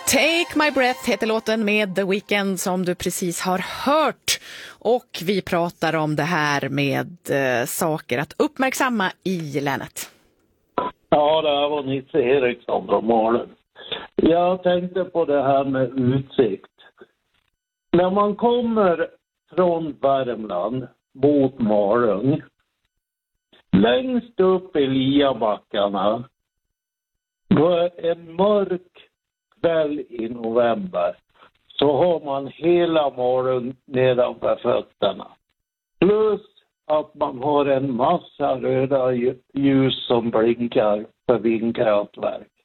Take My Breath heter låten med The Weeknd som du precis har hört. Och vi pratar om det här med saker att uppmärksamma i länet. Ja, det här var Nisse Eriksson från Malung. Jag tänkte på det här med utsikt. När man kommer från Värmland mot Malung, längst upp i Liabackarna, på en mörk kväll i november, så har man hela Malung nedanför fötterna. Plus att man har en massa röda ljus som blinkar för vindkraftverk.